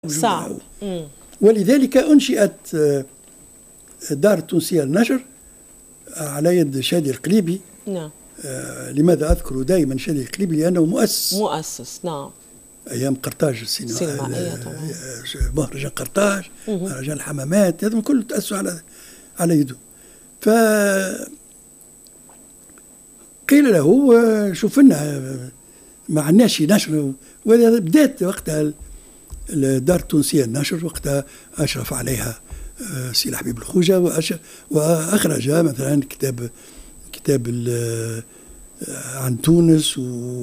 صعب. ولذلك أنشئت الدار التونسية للنشر على يد شادي القليبي. نعم. لماذا أذكر دائما شادي القليبي؟ لأنه مؤسس نعم أيام قرطاج السينما، طبعا مهرجان قرطاج، مهرجان الحمامات، هذا كله تأسسوا على يده. ف قيل له شوف لنا ما عندناش نشر، بدات وقتها الدار التونسية للنشر، وقتها أشرف عليها سي حبيب الخوجة، وأخرج مثلا كتاب عن تونس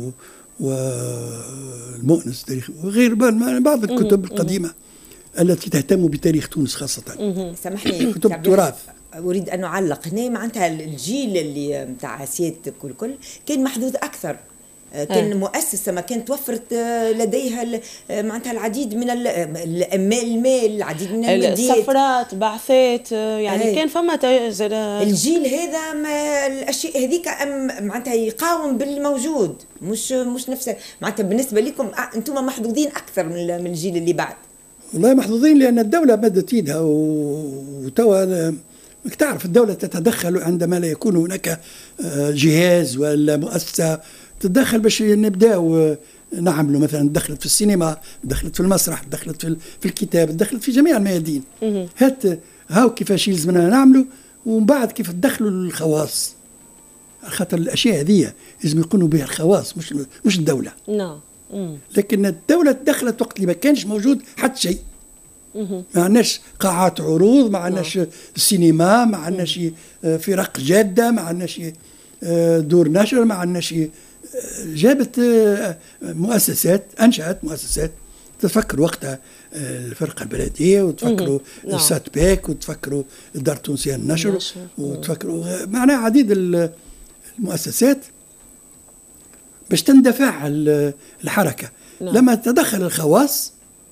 والمؤنس تاريخ وغير بعض الكتب القديمة التي تهتم بتاريخ تونس خاصة. سامحني كتب التراث. أريد أن أعلق هنا معناتها الجيل اللي متاع سيادتك الكل كان محظوظ أكثر، كان مؤسسة ما كانت توفرت لديها معناتها العديد من المال، العديد من الماديات، السفرات، بعثات، يعني كان فما الجيل هذا ما الأشياء هذيك معناتها يقاوم بالموجود، مش نفسه معناتها. بالنسبة لكم أنتم محظوظين أكثر من الجيل اللي بعد. والله محظوظين لأن الدولة مدت يدها، وتوا تعرف الدولة تتدخل عندما لا يكون هناك جهاز ولا مؤسسة تتدخل باش نبداو نعملوا. مثلا دخلت في السينما، دخلت في المسرح، دخلت في الكتاب، دخلت في جميع الميادين. هاو كيفاش يلزمنا نعملوا، ومن بعد كيف تدخلوا الخواص، خاطر الاشياء هذه لازم يكونوا بها الخواص مش الدولة. نعم. لكن الدولة تدخلت وقت اللي ما كانش موجود حتى شيء. ما عندناش قاعات عروض، ما عندناش السينما، ما عندناش فرق جادة، ما عندناش دور نشر، ما عندناش. جابت مؤسسات، أنشأت مؤسسات. تفكر وقتها الفرقة البلدية، وتفكروا السات باك، وتفكروا الدار التونسية للنشر، وتفكروا معناها عديد المؤسسات باش تندفع الحركة. لما تدخل الخواص،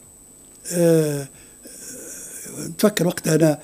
تفكر وقتها أنا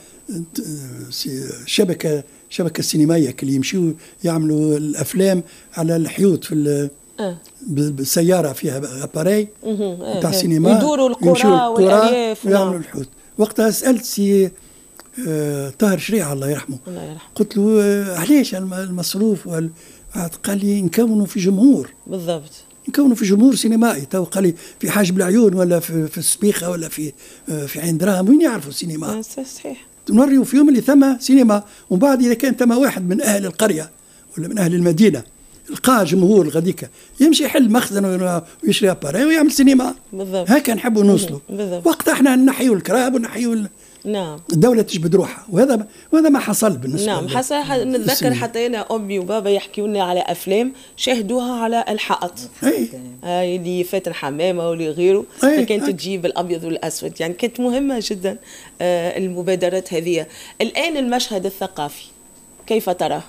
شبكة سينمائية اللي يمشوا يعملوا الأفلام على الحيوط في بالسيارة فيها أباري تاع سينما، يدوروا القرى والأرياف ويعملوا الحوت. وقتها سألت سي طاهر شريعة الله يرحمه، قلت له علاش المصروف قال لي نكونوا في جمهور. بالضبط، نكونوا في جمهور سينمائي. تو قال لي في حاجب العيون ولا في السبيخة ولا في عين دراهم، وين يعرفوا السينما؟ صحيح. نوريوا فيهم اللي ثم سينما، ومن بعد إذا كان ثم واحد من أهل القرية ولا من أهل المدينة لقى جمهور غاديك يمشي يحل مخزن ويشري أباري ويعمل سينما. بالضبط. هكا نحبوا نوصلوا. وقتها احنا نحيوا الكراب ونحيوا نعم. الدولة تجبد روحها، وهذا ما حصل بالنسبة. نعم حصل. نتذكر حتى أنا أمي وبابا يحكيوا لنا على أفلام شاهدوها على الحائط، اللي فاتن حمامة واللي غيره، كانت تجيب الأبيض والأسود. يعني كانت مهمة جدا المبادرات هذه. الآن المشهد الثقافي كيف تراه؟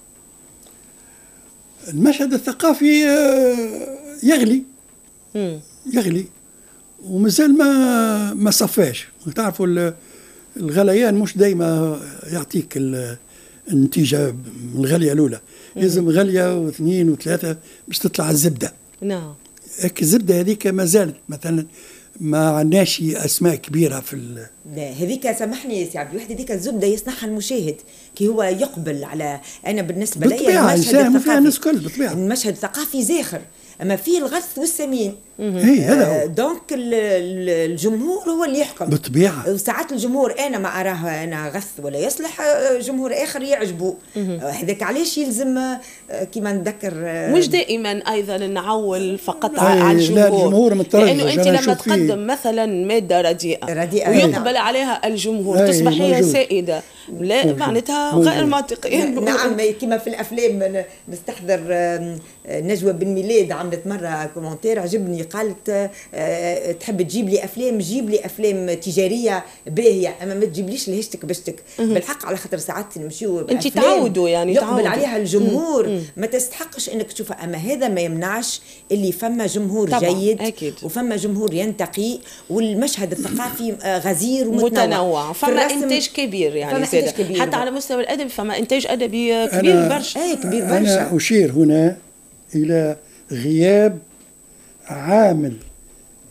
المشهد الثقافي يغلي ومازال ما صفاش. تعرفوا الغليان مش دايما يعطيك النتيجة من الغلية الأولى، لازم غلية واثنين وثلاثة باش تطلع الزبدة. نعم. الزبدة هذيك ما زالت مثلا ما عندناش أسماء كبيرة في لا هذيك سامحني يا سي عبد الواحد، هذيك الزبدة يصنعها المشاهد كي هو يقبل على. أنا بالنسبة لي المشهد الثقافي زاخر، أما فيه الغث والسمين. هذا دونك الجمهور هو اللي يحكم بالطبيعة. وساعات الجمهور أنا ما أراه أنا غث ولا يصلح، جمهور آخر يعجبه. هذاك علاش يلزم كما نذكر مش دائما أيضا نعول فقط على الجمهور. لأنه أنت لما تقدم مثلا مادة رديئة ويقبل عليها الجمهور تصبح هي سائدة، لا معناتها غير منطقية. نعم كما في الأفلام نستحضر نجوى بن ميلاد عملت مرة كومنتير عجبني، قالت تحب تجيب لي أفلام، جيب لي أفلام تجارية باهية، أما ما تجيبليش لهشتك بشتك. بالحق على خاطر ساعات نمشيو أنت تعودوا يعني يقبل عليها الجمهور ما تستحقش أنك تشوفها. أما هذا ما يمنعش اللي فما جمهور جيد أكيد. وفما جمهور ينتقي، والمشهد الثقافي غزير ومتنوع. فما إنتاج كبير يعني حتى على مستوى الأدب فما إنتاج أدبي كبير برشا. كبير برشا. أنا أشير هنا إلى غياب عامل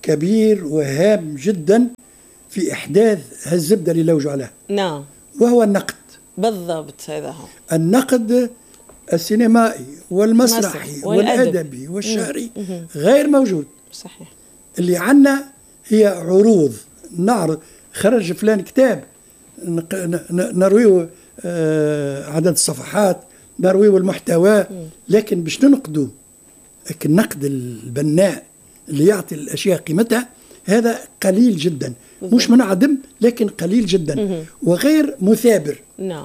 كبير وهام جدا في إحداث هالزبدة اللي لوجوا عليها. نعم. وهو النقد. بالضبط، هذا هو النقد السينمائي والمسرحي والأدبي والشعري غير موجود. صحيح. اللي عنا هي عروض، نعرض، خرج فلان كتاب نرويه عدد الصفحات، نرويه المحتوى، لكن باش ننقدوا النقد البناء اللي يعطي الأشياء قيمتها هذا قليل جدا. مش منعدم لكن قليل جدا وغير مثابر. نعم.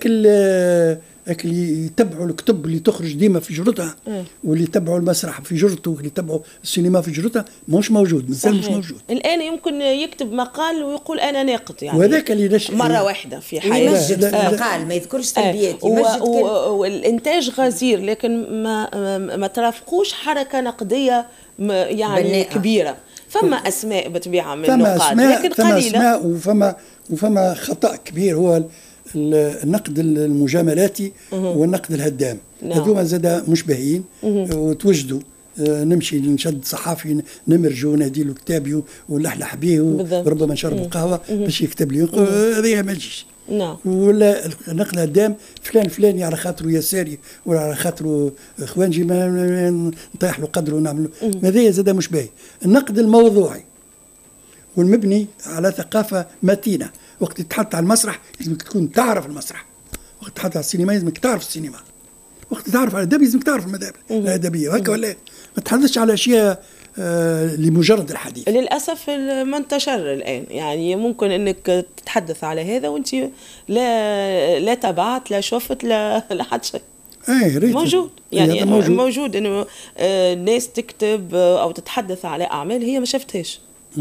اللي يتبعوا الكتب اللي تخرج ديما في جرتها واللي يتبعوا المسرح في جرته واللي يتبعوا السينما في جرتها مش موجود، مثال مش موجود. الآن يمكن يكتب مقال ويقول أنا ناقد يعني، وذاك اللي مرة واحدة في حياته يمجد في المقال، ما يذكرش سلبيات، والإنتاج غزير لكن ما ترافقوش حركة نقدية يعني بناء. كبيرة. فما أسماء بطبيعة من النقاد لكن قليلة. وفما خطأ كبير هو النقد المجاملاتي والنقد الهدام. هذوما زاد مشبهين وتوجدوا. نمشي نشد صحافي نمرجو نديله كتابي ونلحلح به وربما نشرب قهوه باش يكتب لي هذه ما تجيش. نعم. ولا النقد الهدام فلان على خاطره يساري ولا على خاطره اخوانجي ما نطيح له قدره ونعمل هذا زاد مشبه. النقد الموضوعي والمبني على ثقافه متينه، وقت تتحط على المسرح لازمك تكون تعرف المسرح، وقت تحط على السينما لازمك تعرف السينما، وقت تعرف على الادب لازمك تعرف المذاهب الادبيه وهكا. ولا ما تحدثش على اشياء لمجرد الحديث. للاسف ما انتشر الان، يعني ممكن انك تتحدث على هذا وانت لا تابعت لا شفت لا حد شيء. موجود يعني موجود انه الناس تكتب او تتحدث على اعمال هي ما شفتهاش.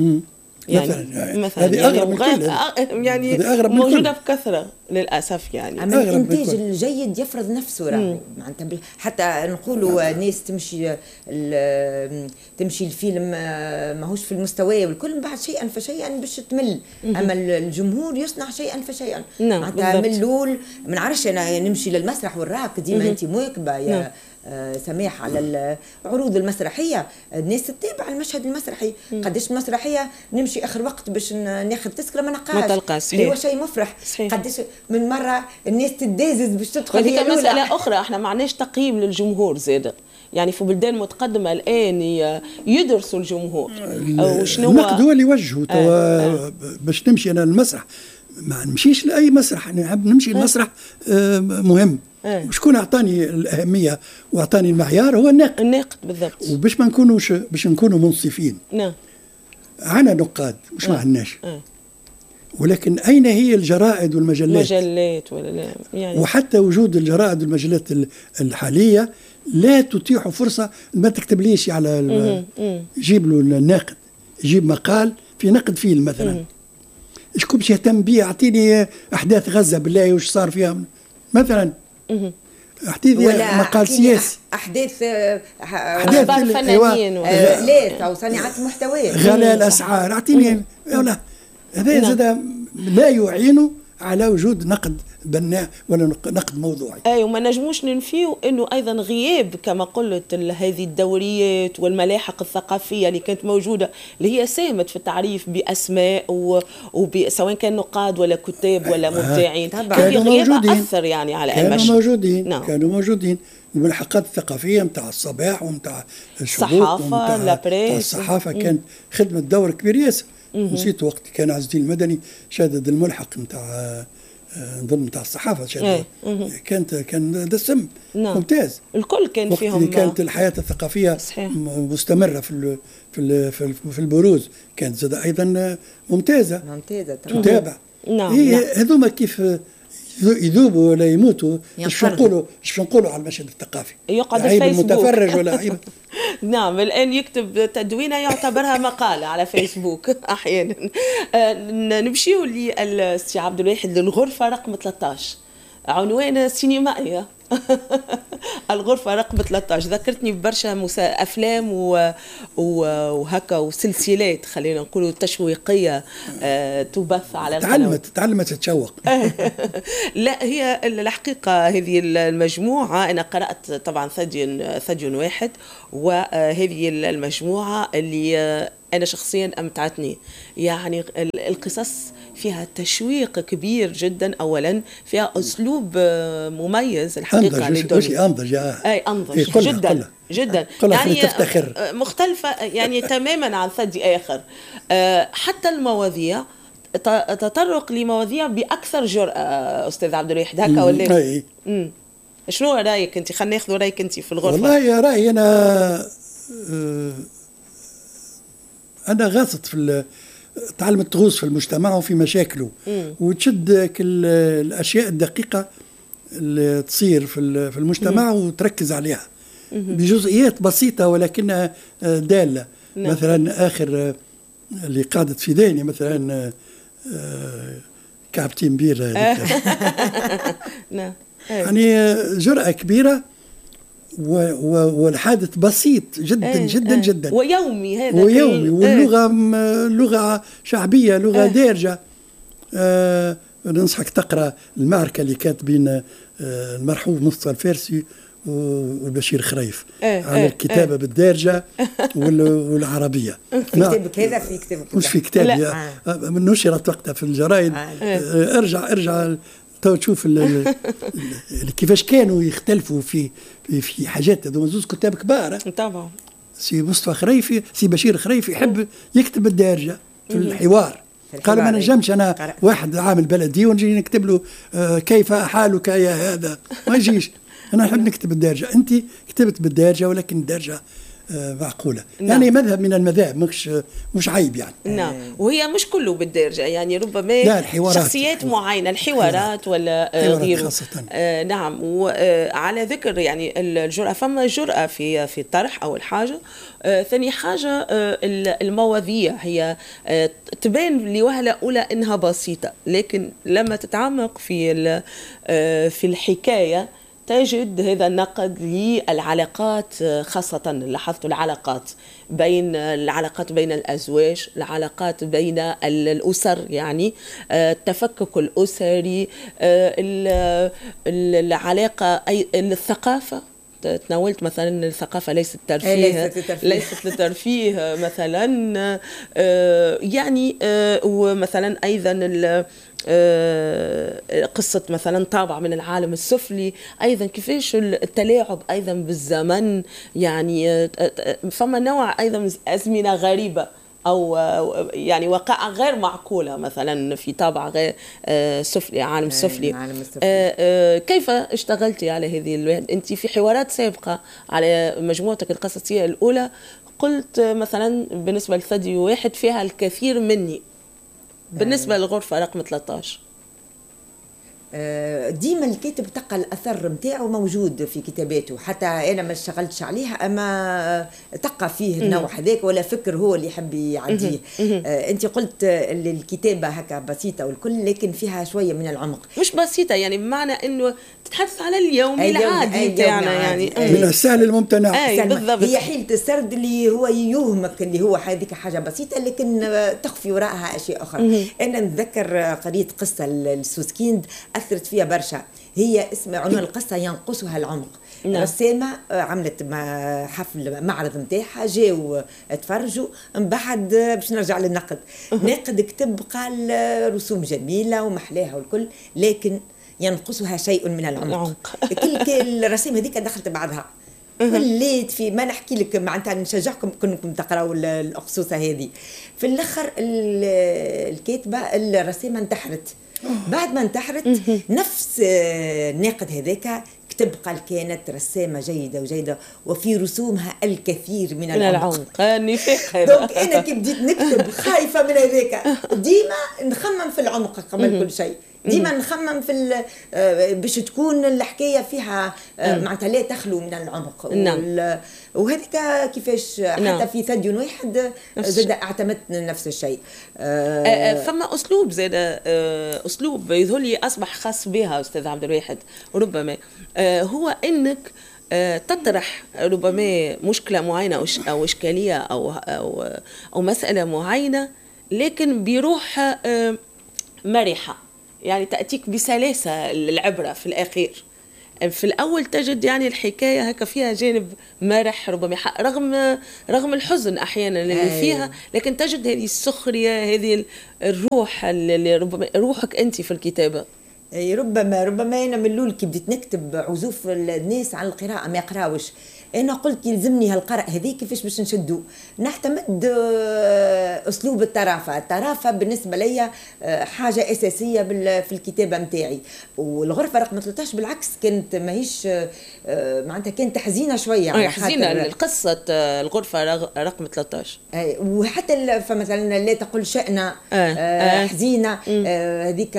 مثلا هذه أغرب من كل يعني موجودة بكثرة للأسف. يعني أما الإنتاج الجيد يفرض نفسه معناتها حتى نقولوا ناس تمشي الفيلم ماهوش في المستوى والكل، بعد شيئا فشيئا باش تمل. أما الجمهور يصنع شيئا فشيئا. معناتها من الأول ما نعرفش أنا نمشي للمسرح والراك ديما أنت مواكبة يا سماح على العروض المسرحيه، الناس تتابع المشهد المسرحي. قداش المسرحيه نمشي اخر وقت باش ناخذ تذكره ما نلقاش، اللي هو شيء مفرح. قداش من مره الناس تدازز باش تدخل. هذيك مساله اخرى، احنا ما عندناش تقييم للجمهور زاده. يعني في بلدان متقدمه الان يدرسوا الجمهور وشنو النقد هو اللي يوجهه. باش نمشي انا للمسرح ما نمشيش لاي مسرح، نحب نمشي المسرح مهم. وشكون اعطاني الاهميه واعطاني المعيار هو الناقد بالضبط. وباش ما نكونوش باش نكونوا منصفين. نعم. عنا نقاد مش ما عندناش. ولكن اين هي الجرائد والمجلات ولا لا يعني. وحتى وجود الجرائد والمجلات الحاليه لا تتيح فرصه. ما تكتبليش على يجيب له الناقد يجيب مقال في نقد فيلم مثلا، شكون باش يهتم بيه؟ اعطيني احداث غزه بالله وش صار فيها مثلا. احداث مقال سياسي، احداث اخبار فنانين لا او صناعه محتوى، غلاء الاسعار. اعطيني ولا هذا زاد لا يعين على وجود نقد بناء ولا نقد موضوعي. وما نجموش ننفيو انه ايضا غياب كما قلت هذه الدوريات والملاحق الثقافيه اللي كانت موجوده، اللي هي ساهمت في التعريف باسماء سواء كان نقاد ولا كتاب ولا مبدعين. كانوا موجودين، اثر يعني على المشهد. كانوا موجودين الملحقات الثقافيه نتاع الصباح ونتاع الصحافه لابريس. الصحافه كانت خدمه دور كبير ياسر. نسيت وقت كان عز الدين المدني شادد الملحق نتاع نظن نتاع الصحافه شادد. كان دسم ممتاز. الكل كان فيهم. كانت الحياه الثقافيه مستمره في البروز، كانت زاد ايضا ممتازه تتابع. هذوما كيف يذوبوا ولا يموتوا. ايش نقولوا على المشهد الثقافي؟ يقعد عيب المتفرج ولا عيب. نعم، الآن يكتب تدوينة يعتبرها مقالة على فيسبوك أحيانا. نمشيو للسي عبد الواحد للغرفة رقم 13، عنوان سينمائي. الغرفة رقم 13 ذكرتني ببرشا أفلام وهكا وسلسلات خلينا نقولوا تشويقية تبث على القنوات. تعلمت تتشوق. لا، هي الحقيقة هذه المجموعة أنا قرأت طبعا ثدي واحد، وهذه المجموعة اللي أنا شخصيا أمتعتني. يعني القصص فيها تشويق كبير جدا، أولا فيها أسلوب مميز الحقيقة أنضج أنضج جدا جدا، يعني تفتخر مختلفة يعني تماما عن ثدي آخر. حتى المواضيع تطرق لمواضيع بأكثر جرأة. أستاذ عبد الواحد هكا ولا؟ شنو رأيك أنت؟ خلينا ناخذ رأيك أنت في الغرفة. والله يا رأيي أنا غاصت في تعلمت تغوص في المجتمع وفي مشاكله، وتشد الأشياء الدقيقة اللي تصير في المجتمع وتركز عليها بجزئيات بسيطة ولكنها دالة. مثلا آخر اللي قعدت في ذهني مثلا كابتن بير يعني جرأة كبيرة والحادث بسيط جدا جدا جدا ويومي. هذا ويومي واللغة لغة شعبية، لغة دارجة. ننصحك تقرأ المعركة اللي كانت بين المرحوم مصطفى الفارسي وبشير خريف على الكتابة بالدارجة والعربية. في كتابك هذا؟ في كتابك مش في كتابي، نشرت وقتها في الجرائد. ارجع تشوف كيفاش كانوا يختلفوا في حاجات. هذوما زوز كتاب كبار طبعا. سي مصطفى خريفي، سي بشير خريفي يحب يكتب الدارجة في الحوار. قال ما نجمش انا واحد عامل بلدي ونجي نكتب له كيف حالك يا هذا، ما يجيش. انا نحب نكتب الدارجة. انت كتبت بالدارجة ولكن الدارجة معقولة. يعني مذهب من المذاهب، مش عيب يعني. نعم، وهي مش كله بالدارجة، يعني ربما شخصيات معينة، الحوارات ولا غيره. نعم. وعلى ذكر يعني الجرأة، فما جرأة في الطرح أول حاجة. ثاني حاجة المواضيع هي تبان لوهلة أولى إنها بسيطة، لكن لما تتعمق في الحكاية تجد هذا النقد للعلاقات، خاصة لاحظت العلاقات بين الأزواج، العلاقات بين الأسر، يعني التفكك الأسري، العلاقة، الثقافة. تناولت مثلا الثقافة ليست للترفيه مثلا، يعني ومثلا أيضا قصة مثلا طابع من العالم السفلي، أيضا كيفاش التلاعب أيضا بالزمن، يعني فما نوع أيضا أزمنة غريبة أو يعني وقائع غير معقولة مثلا في طابع غير سفلي، عالم سفلي. كيف اشتغلتي على هذه الوحدة؟ أنت في حوارات سابقة على مجموعتك القصصية الأولى قلت مثلا بالنسبة لثدي واحد فيها الكثير مني. بالنسبة للغرفة رقم 13 ديما الكاتب تلقى الاثر نتاعو موجود في كتاباته، حتى انا ما اشتغلتش عليها اما تلقى فيه النوع هذاك ولا فكر هو اللي يحب يعديه. انت قلت الكتابه هكا بسيطه والكل، لكن فيها شويه من العمق. مش بسيطه يعني بمعنى انه تتحدث على اليوم العادي تاعنا، يعني من السهل الممتنع. بالضبط. هي حيلة السرد اللي هو يوهمك اللي هو هذيك حاجه بسيطه لكن تخفي وراءها اشياء اخرى. انا نتذكر قريت قصه لسوسكيند أثرت فيها برشا، هي اسم عنوان القصة ينقصها العمق. رسامة عملت حفل معرض متاعها، جاو تفرجوا، من بعد باش نرجع للنقد. ناقد كتب قال رسوم جميلة ومحلاها والكل، لكن ينقصها شيء من العمق. كل الرسائم هذيك دخلت بعضها وليت في ما نحكي لك، معناتها نشجعكم كنكم تقراوا الأقصوصة هذه. في الآخر الكاتبة الرسامة انتحرت. بعد ما انتحرت نفس الناقد هذاك كتب قال كانت رسامة جيدة وفي رسومها الكثير من العمق. النفاق هذا. دونك أنا كي بديت نكتب خايفة من هذاك، ديما نخمم في العمق قبل كل شيء، ديما نخمم في باش تكون الحكاية فيها معناتها لا تخلو من العمق. وهذيك كيفاش حتى في ثدي واحد زاد اعتمدت نفس الشيء. فما اسلوب زاد اسلوب يظهر لي اصبح خاص بها استاذ عبد الواحد ربما، هو انك تطرح ربما مشكله معينه او اشكاليه او مساله معينه، لكن بروح مرحه، يعني تاتيك بسلاسه العبره في الاخير. في الأول تجد يعني الحكاية هكا فيها جانب مرح ربما رغم الحزن أحيانا اللي فيها، لكن تجد هذه السخرية، هذه الروح اللي ربما روحك أنت في الكتابة. ربما انا من الاول كي بديت نكتب عزوف الناس على القراءه ما يقراوش، انا قلت يلزمني هالقرأ هذه كيفاش باش نشدو، نعتمد اسلوب الطرافه بالنسبه لي حاجه اساسيه في الكتابه نتاعي. والغرفه رقم 13 بالعكس كانت ماهيش معناتها كانت حزينه شويه على حزينه قصه الغرفه رقم 13. وحتى فمثلا لا تقل شأنه حزينه، هذيك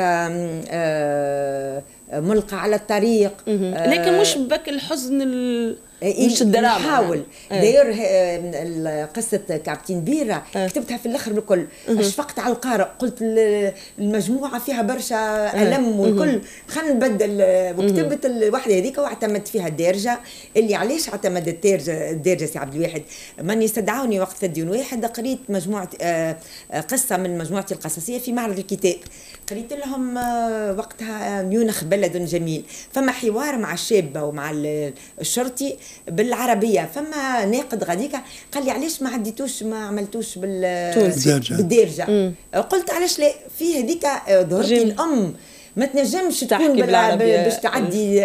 ملقى على الطريق، لكن مش بك الحزن مش الدراما. نحاول داير قصة كابتن بيرة كتبتها في الآخر بالكل، أشفقت على القارئ، قلت المجموعة فيها برشا ألم والكل خلينا نبدل، وكتبت الوحدة هذيك واعتمدت فيها الدارجة. اللي علاش اعتمدت الدارجة سي عبد الواحد؟ من يستدعوني وقت فديون واحد قريت مجموعة قصة من مجموعتي القصصية في معرض الكتاب، قريت لهم وقتها ميونخ بلد جميل، فما حوار مع الشابة ومع الشرطي بالعربية، فما ناقد غاديكا قال لي علاش ما عملتوش بالدارجة. قلت علاش لا، في هذيك ظهرتي الأم ما تنجمش تكون باش تعدي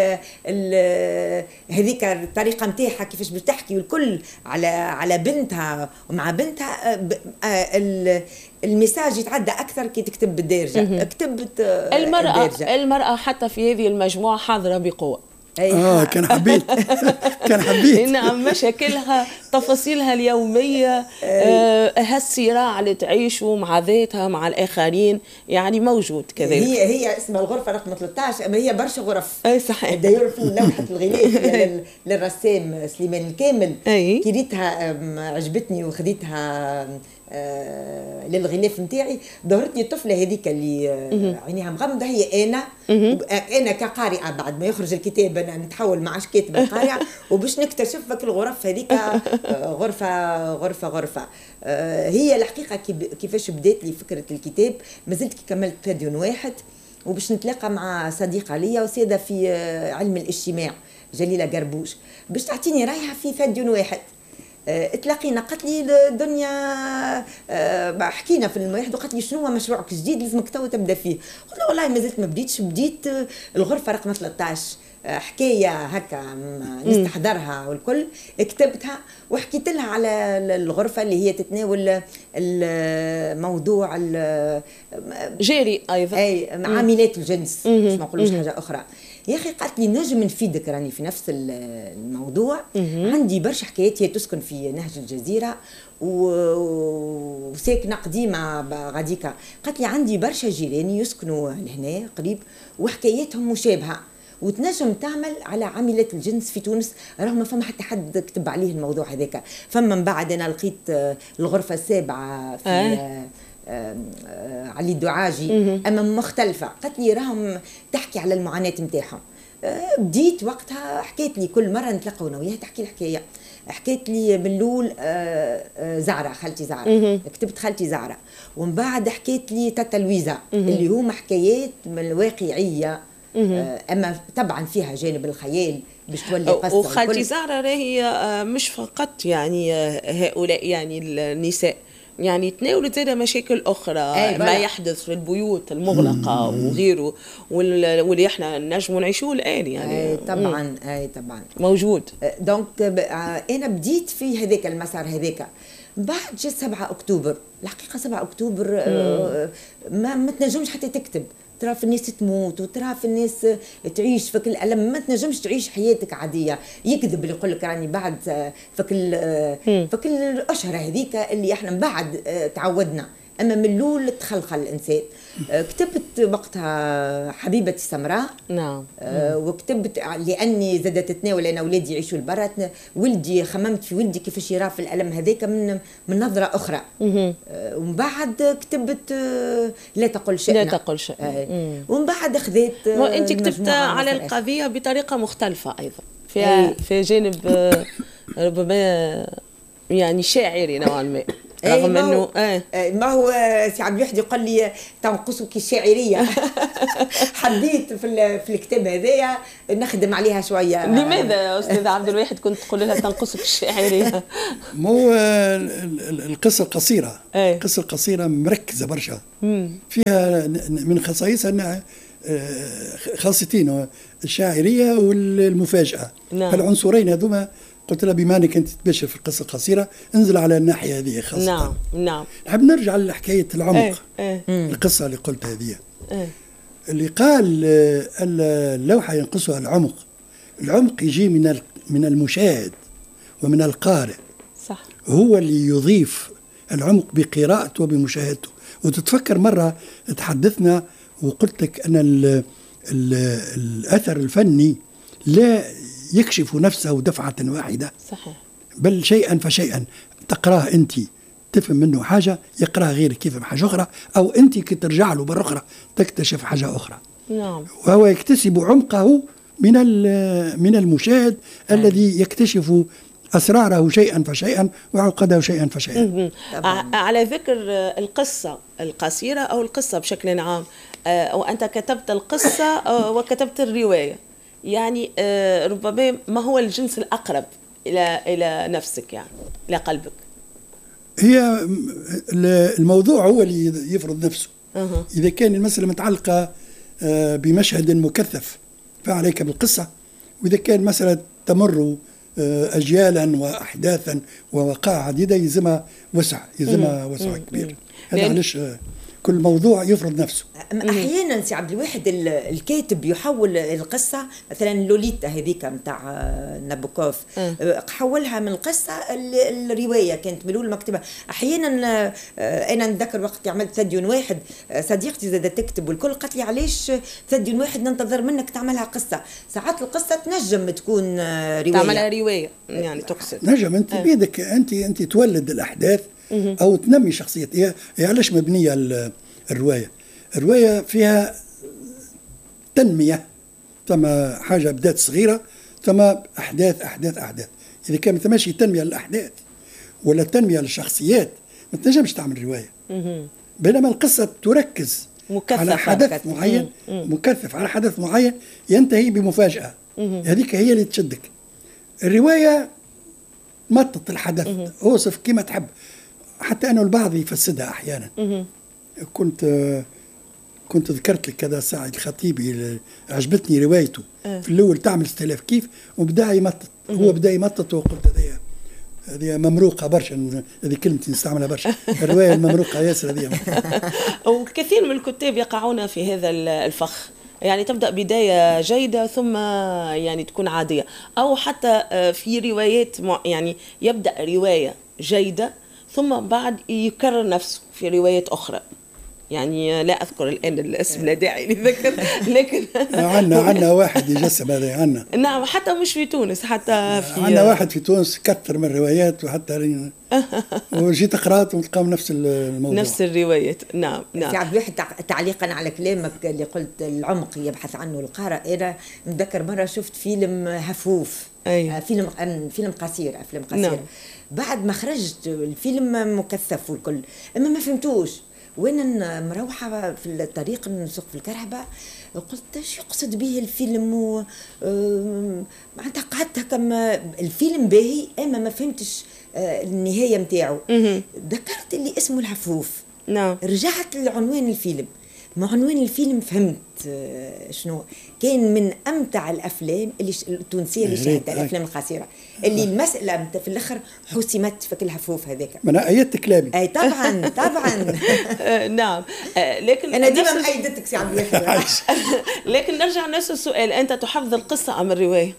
هذيك الطريقه نتاعها كيفاش بتحكي والكل على بنتها، ومع بنتها الميساج يتعدى اكثر كي تكتب بالدارجه. كتبت المراه حتى في هذه المجموعه حاضره بقوه. كان حبيت كان حبيت نعم، مشاكلها تفاصيلها اليومية، هالصراع اللي تعيشه مع ذاتها مع الآخرين يعني موجود كذلك. هي اسمها الغرفة رقم 13، أما هي برشا غرف. صحيح. داير في لوحة الغلاف للرسام سليمان الكامل، كريتها عجبتني وخديتها للغلاف نتاعي. ظهرتني الطفله هذيك اللي عينيها مغمضه، هي انا كقارئه بعد ما يخرج الكتاب انا نتحول مع كاتبه قارئه وباش نكتشف فك الغرف هذيك غرفه. هي الحقيقه كيفاش بدات لي فكره الكتاب، مازلت كي كملت فديون واحد وباش نتلاقى مع صديقه ليا وسيده في علم الاجتماع جليله قربوش باش تعطيني رايها في فديون واحد. اتلاقينا، قالت لي الدنيا حكينا في المواحد وقالت لي شنو هو مشروعك الجديد لازمك تو تبدا فيه. قلت له والله مازلت ما بديت الغرفه رقم 13 حكايه هكا نستحضرها والكل، كتبتها وحكيت لها على الغرفه اللي هي تتناول الموضوع جاري ايضا عاملات الجنس، مش ما نقولوش حاجه اخرى. يا اخي قالت لي نجم نفيدك، راني في نفس الموضوع، عندي برشا حكايات. هي تسكن في نهج الجزيره وساكنه قديمه غاديكا. قالت لي عندي برشا جيراني يسكنوا لهنا قريب وحكاياتهم مشابهه، وتنجم تعمل على عاملات الجنس في تونس، رغم ما فما حتى حد كتب عليه الموضوع هذاك. فما من بعد انا لقيت الغرفه السابعه في علي الدعاجي، اما مختلفه. قالت لي راهم تحكي على المعاناه نتاعهم. بديت وقتها حكيت لي كل مره نتلاقوا انا وياها تحكي الحكايه. حكيت لي من الاول زعره، خالتي زعره، كتبت خالتي زعره، ومن بعد حكيت لي تاتا لويزا اللي هما حكايات من الواقعيه، اما طبعا فيها جانب الخيال باش تولي قصه. وخالتي زهره راهي مش فقط يعني هؤلاء يعني النساء، يعني تناولت زي مشاكل أخرى ما يحدث في البيوت المغلقة وغيره، واللي احنا نجموا نعيشوه الآن يعني. طبعا طبعا موجود. دونك أنا بديت في هذاك المسار هذاك. بعد جاء 7 أكتوبر، الحقيقة 7 أكتوبر ما تنجمش حتى تكتب، ترى في الناس تموت وترى في الناس تعيش فك الألم، ما تنجمش تعيش حياتك عادية. يكذب اللي يقول لك راني بعد فك الأشهر هذيك اللي احنا من بعد تعودنا، أما من الأول تخلخل الإنسان. كتبت وقتها حبيبتي السمراء. نعم. وكتبت لأني زادت تتناول أنا ولادي يعيشوا البرا، ولدي خممت في ولدي كيفاش يرى في الألم هذاك من نظرة أخرى. ومن بعد كتبت لا تقل شيء. لا تقل شيء. ومن بعد خذيت. وأنت كتبت على القضية بطريقة مختلفة أيضا، في جانب ربما يعني شاعري نوعا ما. رغم انه ما هو سي عبد الواحد يقول لي تنقصك الشاعريه. حبيت في الكتاب هذايا نخدم عليها شويه. لماذا يا استاذ عبد الواحد كنت تقول لها تنقصك الشاعريه؟ مو القصه القصيره، القصه القصيره مركزه برشا، فيها من خصائصها انها خاصتين، الشاعرية والمفاجأة. نعم. العنصرين هذوما قلت لها بما انك انت تباشر في القصة القصيرة انزل على الناحية هذه خاصة. نعم نعم. نحب نرجع لحكاية العمق. القصة اللي قلت هذه اللي قال اللوحة ينقصها العمق. العمق يجي من المشاهد ومن القارئ. صح. هو اللي يضيف العمق بقراءته وبمشاهدته. وتتفكر مرة تحدثنا وقلت لك أن الأثر الفني لا يكشف نفسه دفعة واحدة. صحيح. بل شيئا فشيئا تقراه أنت تفهم منه حاجة، يقراه غيرك يفهم حاجة أخرى، أو أنت كي ترجع له مرة أخرى تكتشف حاجة أخرى. نعم. وهو يكتسب عمقه من المشاهد الذي يكتشف أسراره شيئا فشيئا وعقده شيئا فشيئا. على ذكر القصة القصيرة أو القصة بشكل عام، وأنت كتبت القصة وكتبت الرواية، يعني ربما ما هو الجنس الأقرب إلى نفسك، يعني إلى قلبك؟ هي الموضوع هو اللي يفرض نفسه. إذا كان المسألة متعلقة بمشهد مكثف فعليك بالقصة، وإذا كان مسألة تمر أجيالا وأحداثا ووقائع عديدة يلزمها وسع كبير. هذا علاش كل موضوع يفرض نفسه. احيانا سي عبد الواحد الكاتب يحول القصه، مثلا لوليتا هذيك نتاع نابوكوف حولها من القصه الروايه، كانت ملول مكتبه. احيانا انا نتذكر وقت عملت ثديون واحد، صديقتي زادت تكتب والكل قالت لي علاش ثديون واحد ننتظر منك تعملها قصه، ساعات القصه تنجم تكون روايه، تعملها روايه يعني تقصد نجم انت بيدك انت تولد الاحداث او تنمي شخصيه. هي علاش مبنيه الروايه فيها تنميه، ثم حاجه بدات صغيره ثم احداث. اذا كان ما ثماش تنميه للاحداث ولا تنميه للشخصيات ما تنجمش تعمل روايه. بينما القصه تركز على حدث معين، مكثف على حدث معين ينتهي بمفاجاه، هذيك هي اللي تشدك. الروايه مطط الحدث، اوصف كما تحب، حتى أنه البعض يفسدها أحيانا. كنت ذكرت لك كذا سعيد الخطيبي، عجبتني روايته في الأول تعمل 6000 كيف وبدأ يمطط. هو بدأ يمطط وقلت هذه ممروقة برشا، هذه كلمتي نستعملها برشا، الرواية الممروقة ياسر هذه. وكثير من الكتاب يقعون في هذا الفخ، يعني تبدأ بداية جيدة ثم يعني تكون عادية، أو حتى في روايات يعني يبدأ رواية جيدة ثم بعد يكرر نفسه في روايات أخرى. يعني لا أذكر الآن الاسم، لا داعي لذكر، لكن عنا واحد يجسم هذا عنا. نعم، حتى مش في تونس، حتى في عنا واحد في تونس كثر من الروايات، وحتى وجيت قرأت وتلقى نفس الموضوع، نفس الروايات. نعم نعم. في عبد الواحد تعليقا على كلامك اللي قلت العمق يبحث عنه القارئ، أنا نتذكر مرة شفت فيلم هفوف. أيه. فيلم قصير، أفلام قصيرة. نعم. بعد ما خرجت الفيلم مكثف والكل، أما ما فهمتوش. وانا مروحه في الطريق نسوق في الكرهبه قلت ايش يقصد به الفيلم، معناتها قعدت كما الفيلم باهي اما ما فهمتش النهايه نتاعو. ذكرت اللي اسمه الهفوف. نعم. رجعت لعنوان الفيلم، مع عنوان الفيلم فهمت شنو كان من امتع الافلام اللي التونسيه اللي شاهدتها، الافلام القصيره اللي المساله في الاخر حسمت في الهفوف هذاك. من ايات كلامي. اي طبعا. نعم. لكن انا ديما مأيدتك سي عبد الواحد. لكن نرجع نفس السؤال، انت تحفظ القصه ام الروايه؟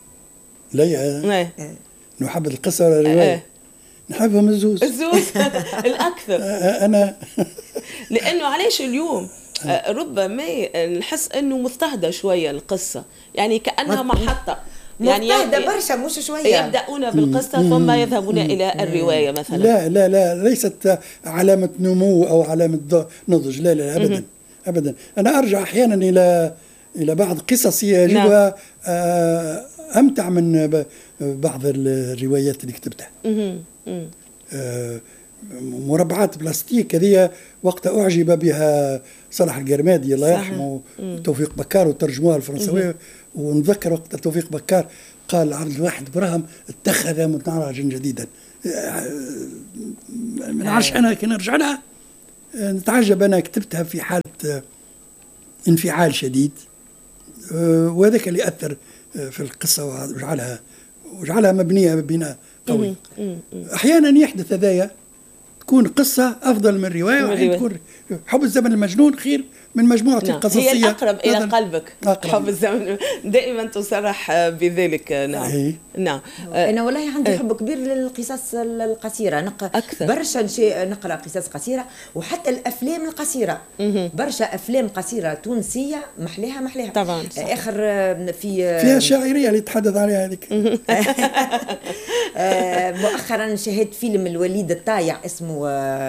لا نحفظ القصه ولا الروايه؟ نحبهم الزوز الأكثر. أنا لأنه علاش اليوم ربما نحس أنه مستهدى شوية القصة، يعني كأنها محطة، يعني مستهدى برشا مش شوية. يبدأون بالقصة ثم يذهبون إلى الرواية مثلا. لا ليست علامة نمو أو علامة نضج، لا أبدا. أبدا. أنا أرجع أحيانا إلى بعض قصصي يجدها أمتع من بعض الروايات اللي كتبتها. مربعات بلاستيك هذه وقت أعجب بها صلاح القرمادي الله يرحمه وتوفيق بكار وترجموها الفرنسوية. ونذكر وقت توفيق بكار قال عبد الواحد براهم اتخذ متنعرجا جديدا. ما نعرفش أنا كي نرجع لها نتعجب. أنا كتبتها في حالة انفعال شديد، وهذاك اللي أثر في القصة وجعلها مبنية بناء قوي. أحيانا يحدث هذايا، تكون قصة أفضل من رواية، وحين تكون حب الزمن المجنون خير من مجموعة قصصية هي الأقرب إلى قلبك. حب الزمن دائما تصرح بذلك. نعم. نعم. أنا والله عندي حب كبير للقصص القصيرة، برشا نقرأ قصص قصيرة، وحتى الأفلام القصيرة. برشا أفلام قصيرة تونسية محليها طبعا. آخر فيها شاعرية اللي تحدث عليها هذيك. مؤخرا شاهدت فيلم الوليد الطايع اسمه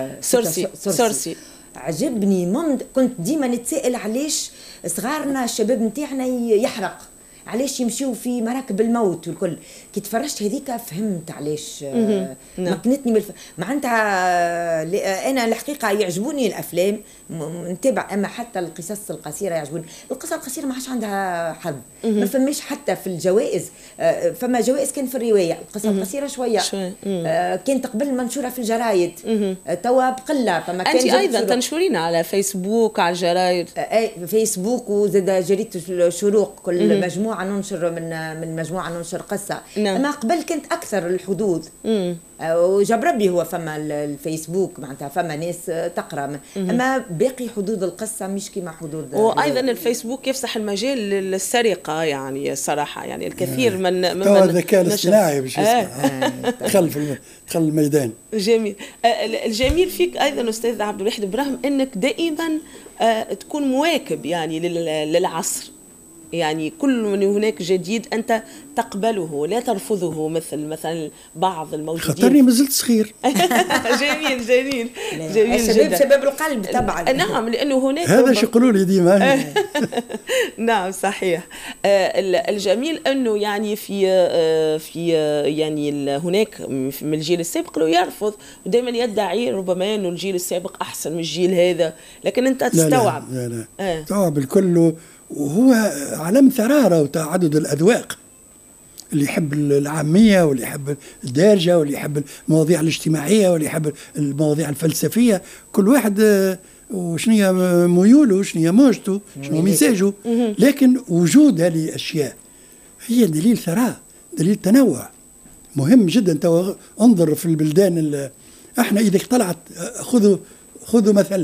سورسي. عجبني كنت ديما نتسائل علاش صغارنا الشباب نتاعنا يحرق، علاش يمشيوا في مراكب الموت والكل. كي تفرجت هذيك فهمت علاش. مكنتني معناتها انا الحقيقه يعجبوني الافلام نتابع، اما حتى القصص القصيره يعجبوني. القصه القصيره ما عادش عندها حظ، ما فماش حتى في الجوائز. فما جوائز كان في الروايه، القصه القصيره شويه كانت قبل منشوره في الجرايد، توا بقله. فما كان انت ايضا تنشرين على فيسبوك، على الجرايد. فيسبوك وزاد جريده الشروق، كل مجموعه ننشر من مجموعه ننشر قصه. اما قبل كانت اكثر الحدود، وجاب ربي هو فما الفيسبوك معناتها فما ناس تقرا، اما باقي حدود القصه مش كما حدود. وايضا الفيسبوك يفسح المجال للسرقه، يعني الصراحه يعني الكثير من الذكاء الاصطناعي باش دخل الميدان. جميل. الجميل فيك ايضا استاذ عبد الواحد براهم انك دائما تكون مواكب يعني للعصر، يعني كل من هناك جديد أنت تقبله لا ترفضه، مثلا بعض الموجودين. خاطرني ما زلت صغير. جميل شباب القلب طبعا. نعم، لأنه هناك هذا شو يقولوا لي ديما. نعم صحيح. الجميل أنه يعني في يعني هناك من الجيل السابق له يرفض ودائما يدعي ربما أنه الجيل السابق أحسن من الجيل هذا، لكن أنت تستوعب. لا تستوعب الكل، وهو علم ثرارة وتعدد الأذواق، اللي يحب العامية واللي يحب الدارجة واللي يحب المواضيع الاجتماعية واللي يحب المواضيع الفلسفية. كل واحد وشنية ميوله وشنية موجته شنو مزاجه، لكن وجود هذه الأشياء هي دليل ثراء، دليل تنوع مهم جدا. انظر في البلدان احنا إذا طلعت خذوا مثل،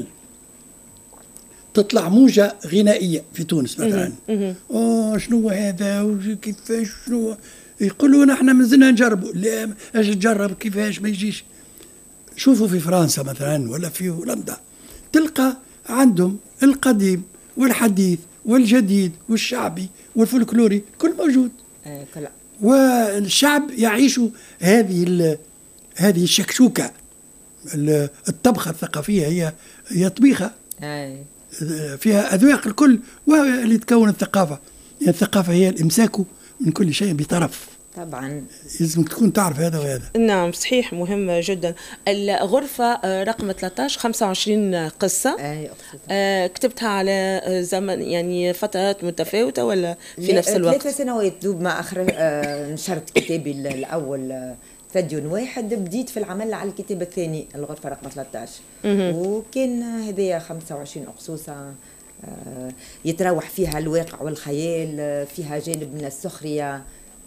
تطلع موجة غنائية في تونس مثلا، شنو هذا وكيفاش شنو، يقولون احنا مازلنا نجربوا. لا اجي تجرب كيفاش ما يجيش. شوفوا في فرنسا مثلا ولا في هولندا، تلقى عندهم القديم والحديث والجديد والشعبي والفولكلوري كل موجود. والشعب يعيش هذه الشكشوكة. الطبخة الثقافية هي طبيخة فيها أذواق الكل، واللي تكون الثقافة. يعني الثقافة هي الإمساك من كل شيء بطرف. طبعا لازم تكون تعرف هذا وهذا. نعم صحيح، مهم جدا. الغرفة رقم 13 25 قصة. كتبتها على زمن يعني فترات متفاوتة ولا في نفس الوقت؟ 3 سنوات دوب ما آخر نشرت كتابي الأول فديون واحد، بديت في العمل على الكتاب الثاني الغرفة رقم 13. وكان هذه 25 أقصوصة يتراوح فيها الواقع والخيال، فيها جانب من السخرية.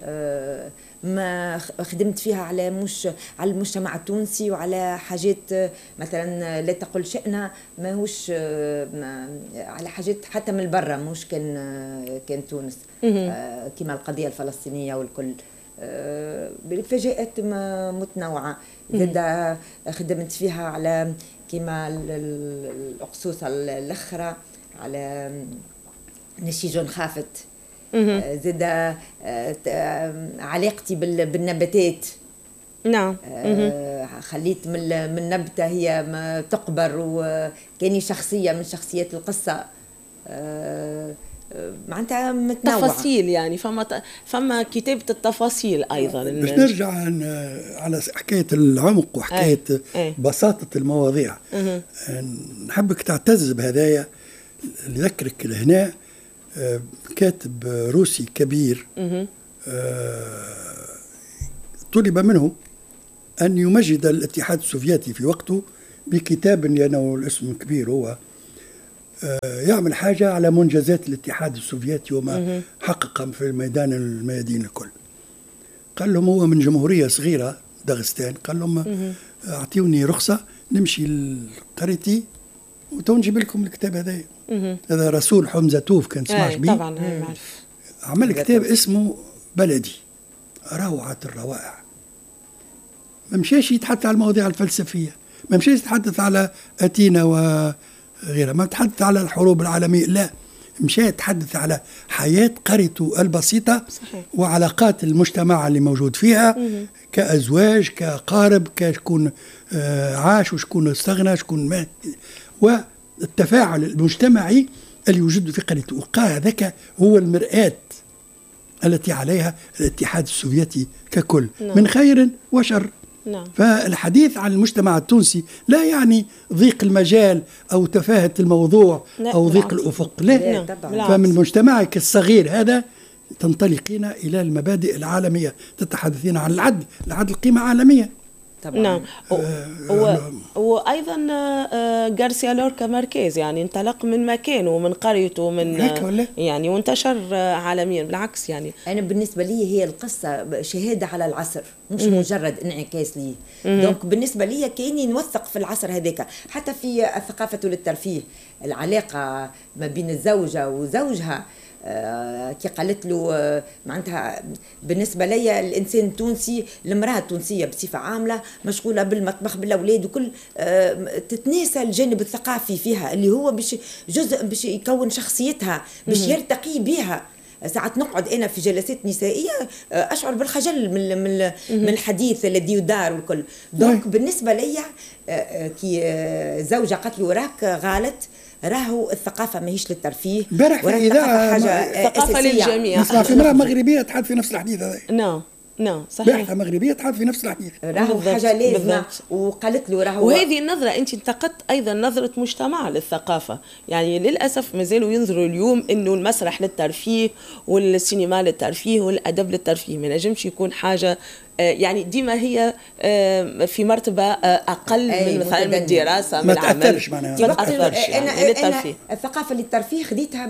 ما خدمت فيها على المجتمع التونسي وعلى حاجات مثلا لا تقل شأنها ماهوش على حاجات حتى من برا، مش كان تونس كما القضية الفلسطينية والكل. بفجاءات متنوعة. زاد خدمت فيها على كما الأقصوصة الأخرى على نشيج خافت. زاد علاقتي بالنباتات. نعم. خليت من نبتة هي ما تقبر، وكاني شخصية من شخصيات القصة. معناتها متنوعة. تفاصيل يعني فما كتابة التفاصيل أيضا. باش نرجع على حكاية العمق وحكاية بساطة المواضيع. نحبك تعتز بهدايا. نذكرك هنا كاتب روسي كبير طلب منه أن يمجد الاتحاد السوفيتي في وقته بكتاب، لأنه الاسم كبير، هو يعمل حاجة على منجزات الاتحاد السوفيتي وما حقق في الميادين الكل. قال لهم هو من جمهورية صغيرة داغستان، قال لهم أعطيوني رخصة نمشي لقريتي وتنجيب لكم الكتاب هذا. هذا رسول حمزتوف كان سمعش بيه. طبعا معرف. عمل كتاب اسمه بلدي، روعة الروائع. ما مشاش يتحدث على المواضيع الفلسفية، ما مشاش يتحدث على أتينا وغيرها، ما يتحدث على الحروب العالمية، لا، مشى يتحدث على حياة قريته البسيطة. صحيح. وعلاقات المجتمع اللي موجود فيها كأزواج، كقارب، كشكون عاش وشكون استغنى، شكون مات، والتفاعل المجتمعي اللي يوجد في قريته. وقال هذاك هو المرآة التي عليها الاتحاد السوفيتي ككل. نعم. من خير وشر. نعم. فالحديث عن المجتمع التونسي لا يعني ضيق المجال أو تفاهة الموضوع أو ضيق الأفق، لا. فمن مجتمعك الصغير هذا تنطلقين إلى المبادئ العالمية، تتحدثين عن العدل قيمة عالمية. طبعا. نعم. وأيضا غارسيا لوركا ماركيز يعني انطلق من مكانه ومن قريته من يعني وانتشر عالميا. بالعكس يعني أنا بالنسبة لي هي القصة شهادة على العصر، مش مجرد انعكاس لي. دونك بالنسبة لي كأني نوثق في العصر هذاك، حتى في الثقافة والترفيه، العلاقة ما بين الزوجة وزوجها. كي قالت له معناتها بالنسبه لي الانسان التونسي، المراه التونسيه بصفه عامه مشغوله بالمطبخ بالاولاد وكل، تتناسى الجانب الثقافي فيها اللي هو باش جزء باش يكون شخصيتها، باش يرتقي بها. ساعات نقعد انا في جلسات نسائيه اشعر بالخجل من الحديث الذي يدار والكل. دونك بالنسبه لي كي زوجه قالت له راك غالط، راهو الثقافة ماهيش للترفيه، الثقافة حاجة ثقافة للجميع. نسمع في امرأة مغربية تحدث في نفس الحديث هذا. نعم صحيح. باحثة مغربية تحدث في نفس الحديث، راهو حاجة لازمة. وقالت له راهو، وهذه النظرة أنت انتقدت أيضا نظرة مجتمع للثقافة، يعني للأسف مازالوا ينظروا اليوم إنه المسرح للترفيه والسينما للترفيه والأدب للترفيه، ما نجمش يكون حاجة يعني ديما هي في مرتبة أقل من مثلا من الدراسة، من العمل. ما تأثرش يعني للترفيه. الثقافة للترفيه خديتها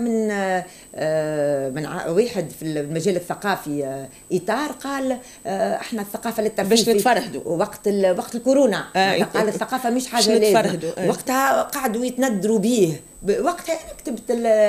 من واحد في المجال الثقافي، إطار قال احنا الثقافة للترفيه باش نتفرهدوا وقت الكورونا. قال الثقافة مش حاجة لازم. وقتها قعدوا يتندروا به، وقتها أنا كتبت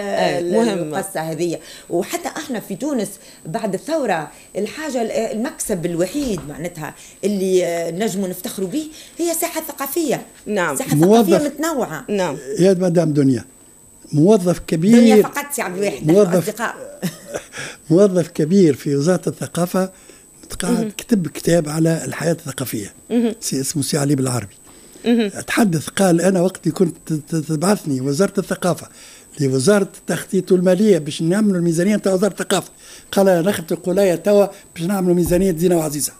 القصة هذه. وحتى احنا في تونس بعد الثورة الحاجة المكسب الوحيد معناتها اللي نجموا نفتخروا به هي ساحة ثقافية. نعم. ساحة ثقافية متنوعة. نعم. يا مدام دنيا، موظف كبير، دنيا فقط سي عبد الواحد، موظف كبير في وزارة الثقافة كتب كتاب على الحياة الثقافية، اسمه سي علي بالعربي. تحدث قال أنا وقتي كنت تبعثني وزارة الثقافة لوزارة التخطيط والمالية باش نعملوا الميزانية تاع وزارة الثقافة، قال أنا نخبط القلاية توا باش نعملوا ميزانية زينة وعزيزة.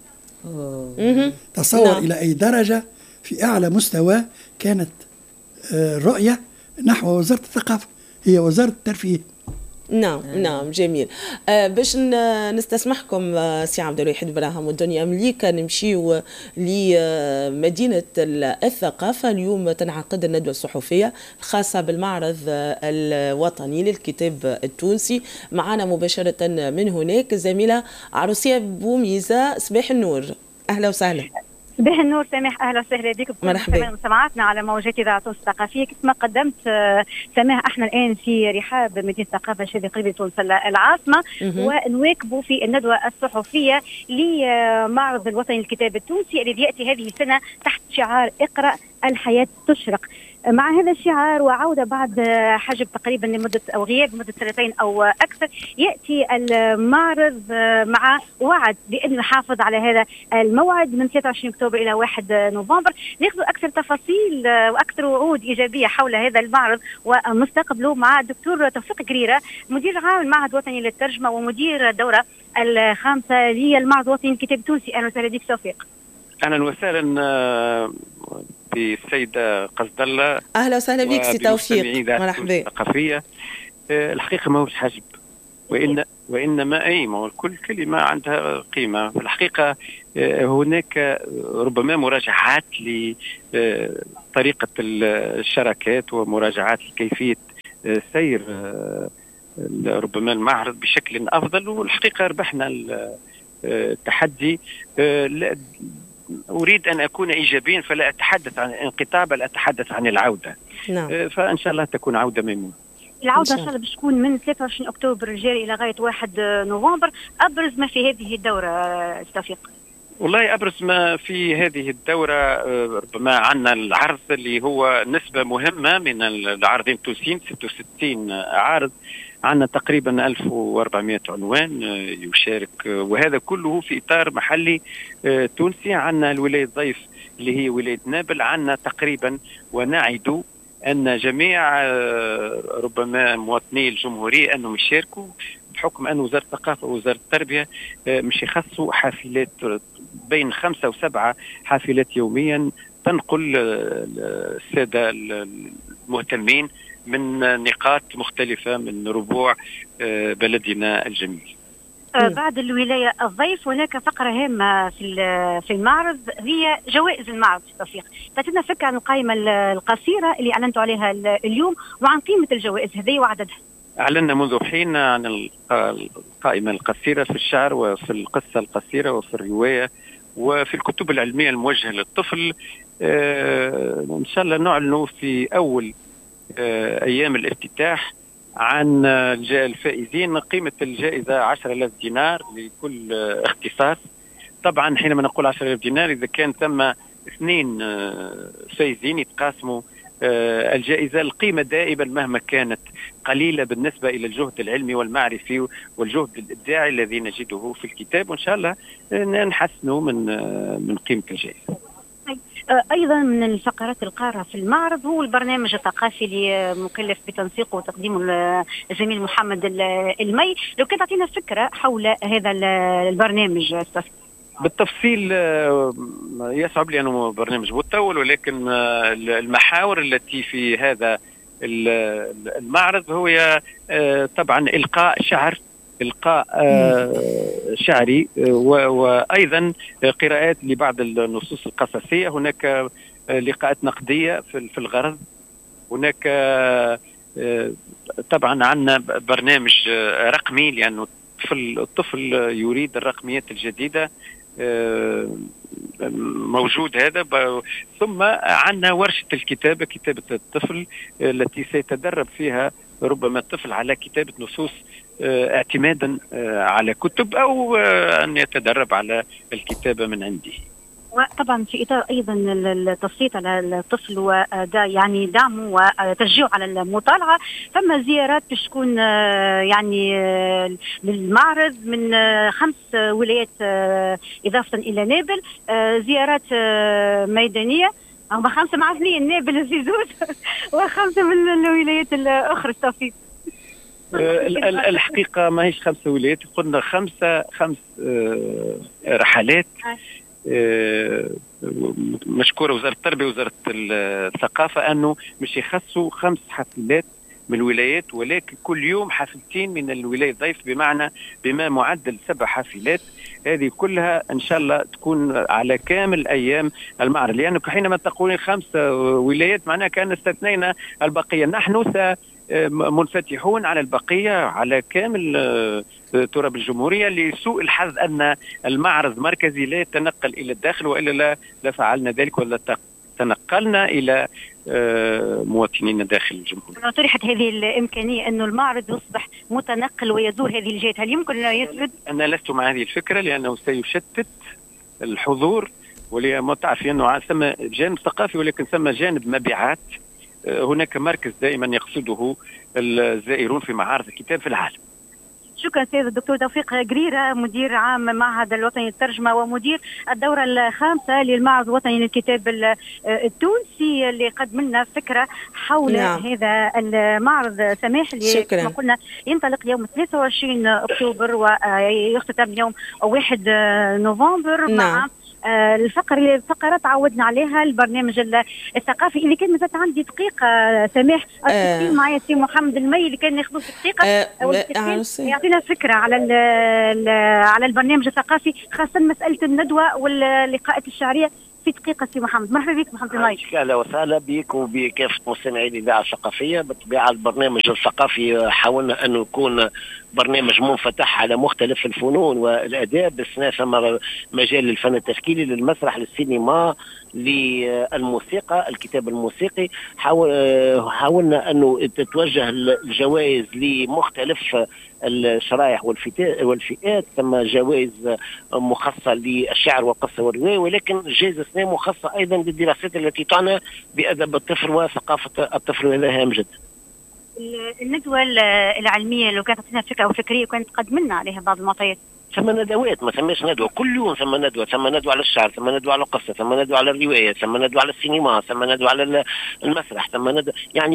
تصور إلى أي درجة في أعلى مستوى كانت الرؤية نحو وزارة الثقافة، هي وزارة الترفيه. نعم جميل. باش نستسمحكم سي عبد الواحد براهم ودنيا مليكة نمشيو لمدينة الثقافة. اليوم تنعقد الندوة الصحفية الخاصة بالمعرض الوطني للكتاب التونسي. معنا مباشرة من هناك الزميلة عروسية بوميزة. صباح النور، أهلا وسهلا. صباح النور سماح، اهلا وسهلا بك. مرحبا. سمعتنا على موجات اذاعه تونس الثقافيه. كما قدمت سماح، احنا الان في رحاب مدينه الثقافه الشرقيه قريب تونس العاصمه، ونواكبوا في الندوه الصحفيه لمعرض الوطني للكتاب التونسي الذي ياتي هذه السنه تحت شعار اقرا الحياه تشرق. مع هذا الشعار وعودة بعد حجب تقريبا لمدة أو غياب لمدة 2 أو أكثر، يأتي المعرض مع وعد بأنه يحافظ على هذا الموعد من 23 أكتوبر إلى 1 نوفمبر. ناخذ أكثر تفاصيل وأكثر وعود إيجابية حول هذا المعرض ومستقبله مع الدكتور توفيق قريرة، مدير عام المعهد الوطني للترجمة ومدير الدورة الخامسة للمعرض الوطني للكتاب التونسي. أهلا وسهلا بك توفيق. أهلا وسهلا بالسيدة قصد الله. أهلا وسهلا بك سي توفيق، مرحبا. الثقافية الحقيقة ما هوش حجب، وإنما ما كل كلمة عندها قيمة. في الحقيقة هناك ربما مراجعات لطريقة الشراكات ومراجعات لكيفية سير ربما المعرض بشكل أفضل، والحقيقة ربحنا التحدي. أريد أن أكون إيجابيا فلا أتحدث عن انقطاع بل أتحدث عن العودة. نعم. فإن شاء الله تكون عودة ميمونة. العودة إن شاء الله باش تكون من 23 أكتوبر الجاري إلى غاية 1 نوفمبر. أبرز ما في هذه الدورة توفيق؟ والله أبرز ما في هذه الدورة ربما عندنا العرض اللي هو نسبة مهمة من العارضين التونسيين، 66 عارض، عندنا تقريبا 1400 عنوان يشارك، وهذا كله في إطار محلي تونسي. عندنا الولاية الضيف اللي هي ولاية نابل، عندنا تقريبا ونعد أن جميع ربما مواطني الجمهورية أنهم يشاركوا، بحكم أن وزارة الثقافة ووزارة التربية مش يخصوا حافلات بين 5 و7 حافلات يوميا تنقل السادة المهتمين من نقاط مختلفة من ربوع بلدنا الجميل. بعد الولاية الضيف هناك فقرة هامة في المعرض هي جوائز المعرض توفيق. تعطينا فكرة عن القائمة القصيرة اللي أعلنتوا عليها اليوم وعن قيمة الجوائز هذه وعددها. أعلنا منذ حين عن القائمة القصيرة في الشعر وفي القصة القصيرة وفي الرواية وفي الكتب العلمية الموجهة للطفل. إن شاء الله نعلن في أول أيام الافتتاح عن الفائزين. قيمة الجائزة 10,000 دينار لكل اختصاص. طبعا حينما نقول 10,000 دينار إذا كان ثم 2 فائزين يتقاسموا الجائزة. القيمة دائما مهما كانت قليلة بالنسبة إلى الجهد العلمي والمعرفي والجهد الإبداعي الذي نجده في الكتاب، وإن شاء الله نحسنه من قيمة الجائزة. أيضا من الفقرات القارة في المعرض هو البرنامج الثقافي اللي مكلف بتنسيقه وتقديمه الزميل محمد المي. لو كنت تعطينا فكرة حول هذا البرنامج أستاذ بالتفصيل. يصعب لي أنه برنامج مطول، ولكن المحاور التي في هذا المعرض هو طبعا إلقاء شعر، إلقاء شعري، وأيضا قراءات لبعض النصوص القصصية. هناك لقاءات نقدية في الغرض. هناك طبعا عندنا برنامج رقمي لأنه الطفل يريد الرقميات الجديدة، موجود هذا. ثم عندنا ورشة الكتابة، كتابة الطفل التي سيتدرب فيها ربما الطفل على كتابة نصوص اعتمادا على كتب أو أن يتدرب على الكتابة من عنده. وطبعا في إطار أيضا التسليط على الطفل يعني دعمه وتشجيعه على المطالعة، فما زيارات باش تكون يعني للمعرض من 5 ولايات إضافة إلى نابل، زيارات ميدانية. هم 5 مع 2 نابل في زوج و5 من الولايات الأخرى. توفيق الحقيقة ما هيش 5 ولايات، قلنا 5 رحلات. مشكورة وزارة التربية ووزارة الثقافة أنه مش يخصوا 5 حفلات من الولايات، ولكن كل يوم حفلتين من الولاية الضيف، بما معدل 7 حافلات. هذه كلها إن شاء الله تكون على كامل أيام المعرض، لأنه حينما تقولين 5 ولايات معناها كأن استثنينا البقية. نحن منفتحون على البقية على كامل تراب الجمهورية. لسوء الحظ أن المعرض مركزي لا يتنقل إلى الداخل، وإلا لا فعلنا ذلك ولا تنقلنا إلى مواطنين داخل الجمهورية. طرحت هذه الإمكانية أن المعرض يصبح متنقل ويزور هذه الجهات، هل يمكن أن يثبت؟ أنا لست مع هذه الفكرة لأنه سيشتت الحضور، ولما تعرف أنه ثم جانب ثقافي ولكن ثم جانب مبيعات. هناك مركز دائما يقصده الزائرون في معارض الكتاب في العالم. شكرا سيد الدكتور توفيق قريرة، مدير عام معهد الوطني للترجمة ومدير الدورة الخامسة للمعرض الوطني للكتاب التونسي، اللي قدم لنا فكرة حول هذا المعرض. سماح اللي كما قلنا ينطلق يوم 23 أكتوبر ويختتم يوم 1 نوفمبر مع الفقرة تعودنا عليها البرنامج الثقافي. اللي كان مازالت عندي دقيقة سماح التفصيل معايا سي محمد المي اللي كان ناخذ دقيقة يعطينا فكرة على البرنامج الثقافي، خاصة مسألة الندوة واللقاءات الشعرية في دقيقة. سي محمد مرحبا بك. محمد المي. اهلا وسهلا بك وبكافة مستمعي الإذاعة الثقافية. بالطبيعة البرنامج الثقافي حاولنا أن يكون برنامج منفتح على مختلف الفنون والآداب، بس ثم مجال للفن التشكيلي، للمسرح، للسينما، للموسيقى، الكتاب الموسيقي. حاولنا أنه تتوجه الجوائز لمختلف الشرائح والفئات. ثم جوائز مخصصة للشعر والقصة والرواية، ولكن جائزة مخصصة أيضا للدراسات التي تعنى بأدب الطفل وثقافة الطفل، وهذا هام جدا. الندوة العلمية لو كانت تعطينا فكرة أو فكرية وكانت تقدم لنا عليها بعض المعطيات. ثم ندوات، ما ثماش ندوة كل يوم، ثم ندوة على الشعر، ثم ندوة على القصة، ثم ندوة على الرواية، ثم ندوة على السينما، ثم ندوة على المسرح، ثم ندوة يعني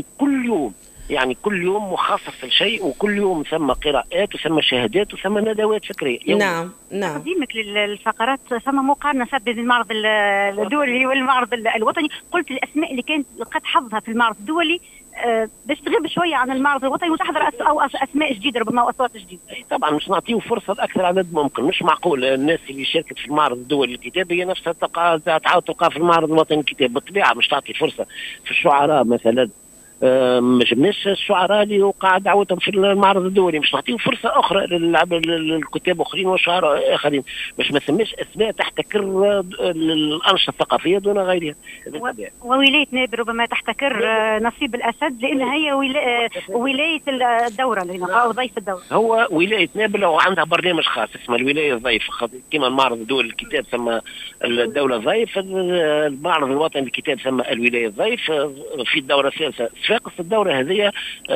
كل يوم مخصص لشيء، وكل يوم ثم قراءات وثم شهادات وثم ندوات فكرية. نعم. تقديمك للفقرات ثم مقارنة بين المعرض الدولي والمعرض الوطني، قلت الأسماء اللي كانت لقد حظها في المعرض الدولي باش تغيب شويه عن المعرض الوطني وتحضر او اسماء جديده ربما واصوات جديده. طبعا مش نعطيه فرصه اكثر عدد ممكن. مش معقول الناس اللي شاركت في المعرض الدولي للكتاب هي نفسها تعاود تلقاها في المعرض الوطني للكتاب. بالطبيعه مش تعطي فرصه في الشعراء مثلا. ما جبناش الشعراء اللي قاعد دعوتهم في المعرض الدولي، مش نعطيهم فرصه اخرى للكتاب اخرين وشعراء اخرين، باش ما تسميش اسماء تحتكر الانشطه الثقافيه دون غيرها. وولايه نابل ربما تحتكر نصيب الاسد، لان هي ولايه الدوره او ضيف الدوره. هو ولايه نابل وعندها برنامج خاص اسمه الولايه الضيف، كما المعرض الدولي للكتاب ثم الدوله ضيف، المعرض الوطني للكتاب ثم الولايه الضيف. في الدوره الثالثه صفاقس الدورة هذه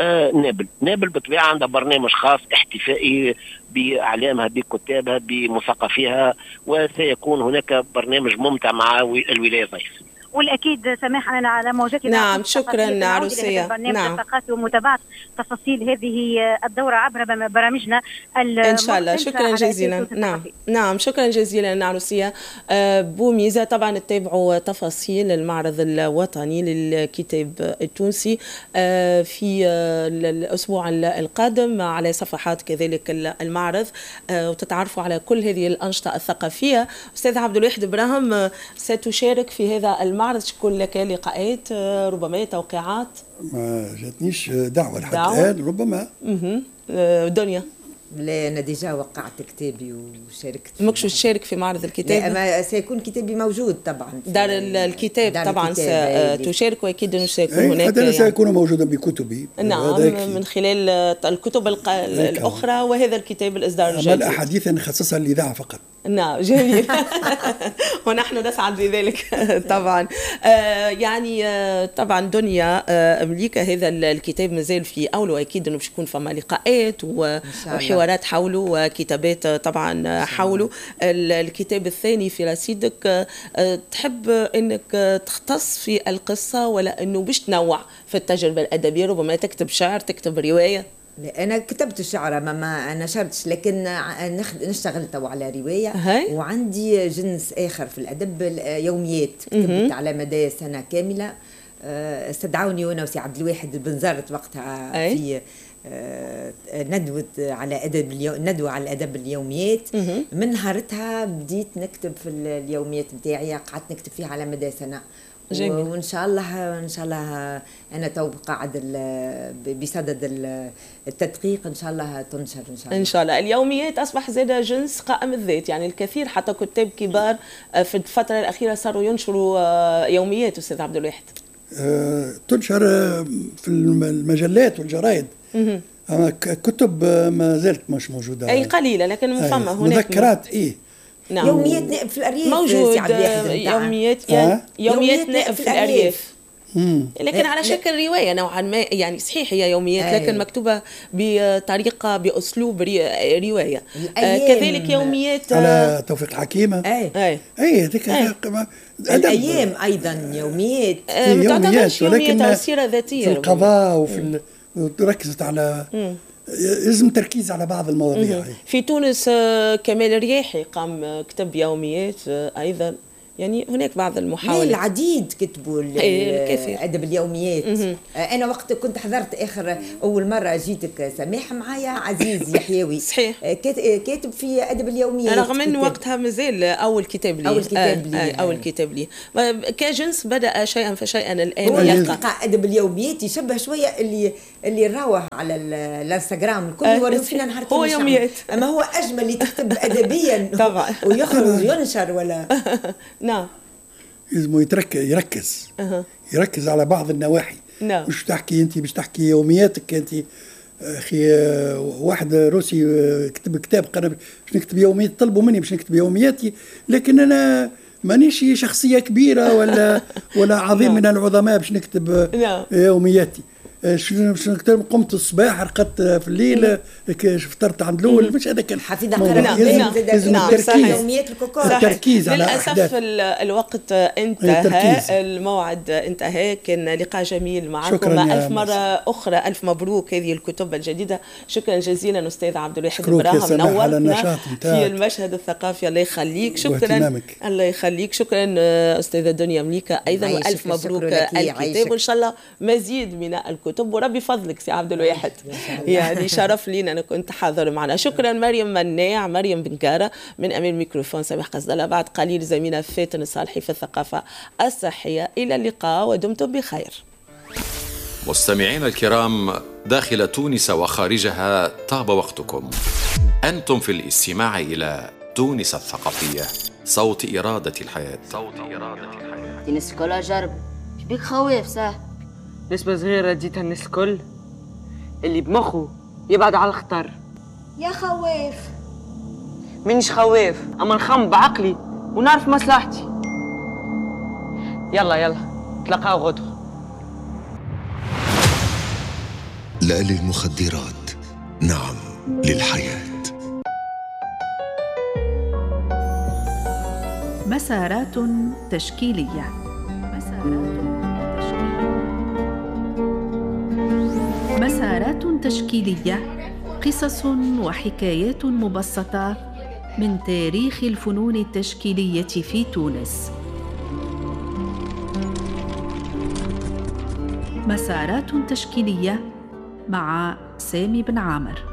نابل بالطبيعة عندها برنامج خاص احتفائي بأعلامها بكتابها بمثقفيها، وسيكون هناك برنامج ممتع مع الولاية ضيف. والاكيد سماح انا على موجتنا. نعم شكرا عروسيه. نعم الثقافي ومتابعه تفاصيل هذه الدوره عبر برامجنا ان شاء الله. شكرا جزيلا. نعم شكرا جزيلا عروسيه. بوميزه طبعا تتابعوا تفاصيل المعرض الوطني للكتاب التونسي في الاسبوع القادم على صفحات كذلك المعرض، وتتعرفوا على كل هذه الانشطه الثقافيه. استاذ عبد الواحد ابراهيم ستشارك في هذا المعرض، تكون لك لقاءات ربما توقيعات؟ ما جاتنيش دعوة لحد الآن. ربما دنيا. لا أنا ديجا وقعت كتابي وشاركت. ماكش تشارك في معرض الكتاب؟ لا ما سيكون كتابي موجود طبعا. دار الكتاب طبعا ستشارك، واكيد انه سيكون هناك. حتى انا سيكون موجودا بكتبي. نعم من خلال الكتب الاخرى، وهذا الكتاب الاصدار الجديد. احاديث نخصصها للاذاعه فقط. نعم جميل. ونحن نسعد بذلك طبعا. يعني طبعا دنيا مليكة هذا الكتاب مازال في أوله، أكيد أنه باش يكون فما لقاءات وحوارات حوله وكتابات طبعا حوله. الكتاب الثاني في رصيدك، تحب أنك تختص في القصة ولا أنه باش تنوع في التجربة الأدبية؟ ربما تكتب شعر، تكتب رواية. أنا كتبت الشعر ما نشرتش، لكن نشتغل تو على رواية. وعندي جنس آخر في الأدب، يوميات كتبت على مدى سنة كاملة. استدعوني وأنا وسي عبد الواحد بن زارت وقتها في ندوة على أدب اليوميات. من نهارتها بديت نكتب في اليوميات نتاعي، قعدت نكتب فيها على مدى سنة. جميل. وان شاء الله انا تو قاعد بصدد التدقيق، ان شاء الله تنشر ان شاء الله. اليوميات اصبح زاد جنس قائم الذات، يعني الكثير حتى كتاب كبار في الفتره الاخيره صاروا ينشروا يوميات. استاذ عبد الواحد تنشر في المجلات والجرائد، اما كتب ما زالت مش موجوده، اي قليله، لكن فما هناك مذكرات. نعم. يوميات نائب في الأرياف موجود. يوميات نائب في الأرياف لكن على شكل رواية نوعا ما، يعني صحيح هي يوميات لكن مكتوبة بطريقة بأسلوب رواية. كذلك يوميات على توفيق الحكيمة. اي هذيك الأيام أيضا يوميات، يوميات ولكن السيرة ذاتية في القضاء وفي ركزت على لازم تركيز على بعض المواضيع. في تونس كمال الرياحي قام كتب يوميات أيضا، يعني هناك بعض المحاولات. العديد كتبوا أدب اليوميات. أنا وقت كنت حضرت أول مرة جيتك سماح معايا عزيز يحيوي صحيح كاتب في أدب اليوميات، رغم أنه وقتها مازال أول كتاب لي أول كتاب لي كجنس بدأ شيئا فشيئا الآن هو يلقى أدب اليوميات يشبه شوية اللي راوه على الانستغرام الكل يوريو فينا نهار هو يوميات، أما هو أجمل اللي تكتب أدبيا طبعا ويخرج وينشر ولا نعم لازم يركز على بعض النواحي. مش تحكي انت باش تحكي يومياتك انت اخي. واحد روسي كتب كتاب قال باش نكتب يوميات، طلبوا مني باش نكتب يومياتي، لكن انا مانيش شخصيه كبيره ولا عظيم من العظماء باش نكتب يومياتي. قمت الصباح رقدت في الليل فطرت عند الاول، مش هذا كان حفيظه قراءه يوميات التركيز على للاسف الوقت انتهى، الموعد انتهى. كان لقاء جميل معكم، الف مره اخرى الف مبروك هذه الكتب الجديده. شكرا جزيلا استاذ عبد الواحد براهم، نورتنا في المشهد الثقافي. الله يخليك، شكرا الله يخليك. شكرا استاذه دنيا مليكه ايضا، والف مبروك الكتاب، وان شاء الله مزيد من الكتب وربي فضلك سي عبد الواحد. يعني شرف لينا أنا كنت حاضر معنا. شكرا مريم مناع، مريم بنكارة من أمام الميكروفون سميح قصدلة. بعد قليل زميلة فاتن الصالحي في الثقافة الصحية. إلى اللقاء ودمتم بخير. مستمعين الكرام، داخل تونس وخارجها طاب وقتكم. أنتم في الاستماع إلى تونس الثقافية، صوت إرادة الحياة. تونس كلها جرب، شبيك خواف صح؟ نسبة صغيرة اديتها الناس الكل، اللي بمخه يبعد على الخطر. يا خواف مانيش خواف، اما نخم بعقلي ونعرف مصلحتي. يلا تلقاو غدوة. لا للمخدرات، نعم للحياة. مسارات تشكيلية. مسارات تشكيلية، قصص وحكايات مبسطة من تاريخ الفنون التشكيلية في تونس. مسارات تشكيلية مع سامي بن عامر.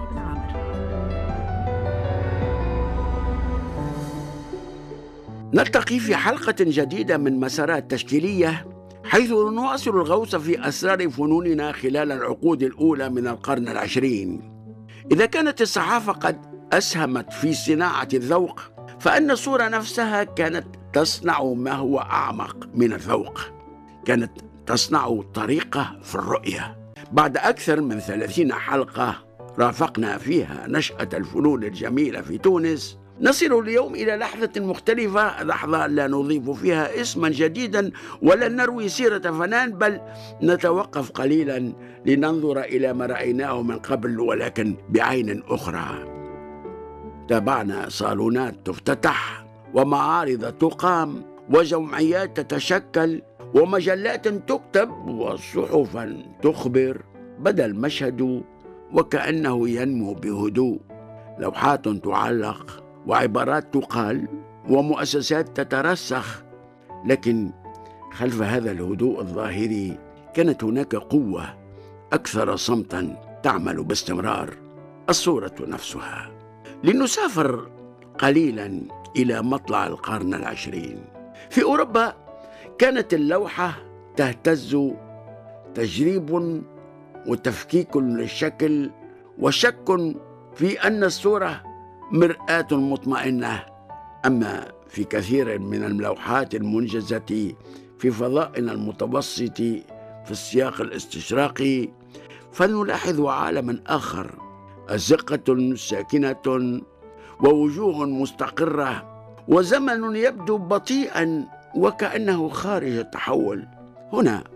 نلتقي في حلقة جديدة من مسارات تشكيلية، حيث نواصل الغوص في أسرار فنوننا خلال العقود الأولى من القرن العشرين. إذا كانت الصحافة قد أسهمت في صناعة الذوق، فإن الصورة نفسها كانت تصنع ما هو أعمق من الذوق، كانت تصنع طريقة في الرؤية. بعد أكثر من 30 حلقة رافقنا فيها نشأة الفنون الجميلة في تونس، نصل اليوم إلى لحظة مختلفة، لحظة لا نضيف فيها اسما جديدا ولا نروي سيرة فنان، بل نتوقف قليلا لننظر إلى ما رأيناه من قبل ولكن بعين أخرى. تابعنا صالونات تفتتح ومعارض تقام وجمعيات تتشكل ومجلات تكتب وصحفا تخبر. بدا المشهد وكأنه ينمو بهدوء، لوحات تعلق وعبارات تقال ومؤسسات تترسخ، لكن خلف هذا الهدوء الظاهري كانت هناك قوة أكثر صمتا تعمل باستمرار، الصورة نفسها. لنسافر قليلا إلى مطلع القرن العشرين. في أوروبا كانت اللوحة تهتز تجريب وتفكيك للشكل وشك في أن الصورة مرآة مطمئنة. أما في كثير من اللوحات المنجزة في فضائنا المتوسط في السياق الاستشراقي فنلاحظ عالما آخر، أزقة ساكنة ووجوه مستقرة وزمن يبدو بطيئا وكأنه خارج التحول. هنا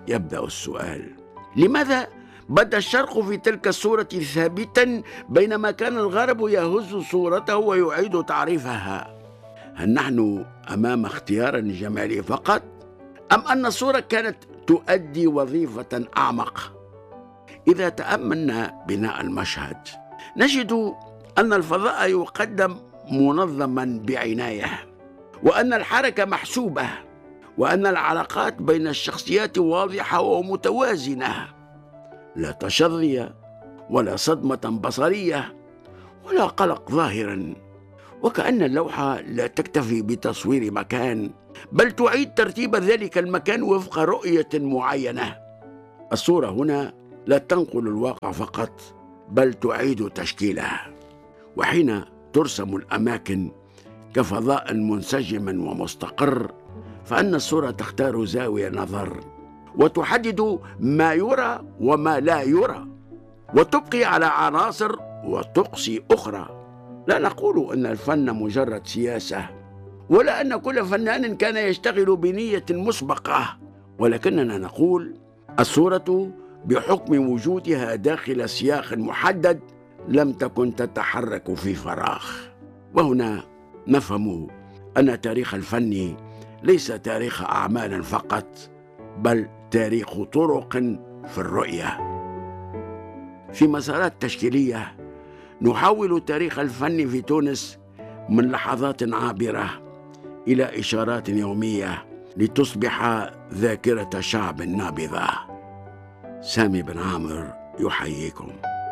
يبدأ السؤال: لماذا بدا الشرق في تلك الصورة ثابتا بينما كان الغرب يهز صورته ويعيد تعريفها؟ هل نحن أمام اختيار جمالي فقط؟ أم أن الصورة كانت تؤدي وظيفة أعمق؟ إذا تأملنا بناء المشهد نجد أن الفضاء يقدم منظما بعناية، وأن الحركة محسوبة، وأن العلاقات بين الشخصيات واضحة ومتوازنة، لا تشظي ولا صدمة بصرية ولا قلق ظاهرا، وكأن اللوحة لا تكتفي بتصوير مكان بل تعيد ترتيب ذلك المكان وفق رؤية معينة. الصورة هنا لا تنقل الواقع فقط بل تعيد تشكيله، وحين ترسم الأماكن كفضاء منسجم ومستقر فإن الصورة تختار زاوية نظر وتحدد ما يرى وما لا يرى، وتبقي على عناصر وتقصي أخرى. لا نقول أن الفن مجرد سياسة، ولا أن كل فنان كان يشتغل بنية مسبقة، ولكننا نقول الصورة بحكم وجودها داخل سياق محدد لم تكن تتحرك في فراغ. وهنا نفهم أن تاريخ الفن ليس تاريخ أعمال فقط بل تاريخ طرق في الرؤية. في مسارات تشكيلية نحول تاريخ الفن في تونس من لحظات عابرة إلى إشارات يومية لتصبح ذاكرة شعب نابضة. سامي بن عامر يحييكم.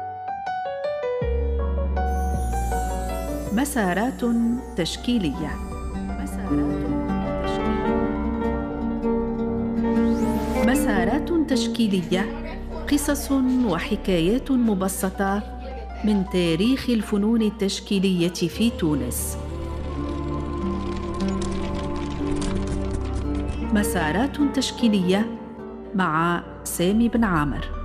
مسارات تشكيلية. مسارات تشكيلية، قصص وحكايات مبسطة من تاريخ الفنون التشكيلية في تونس. مسارات تشكيلية مع سامي بن عامر.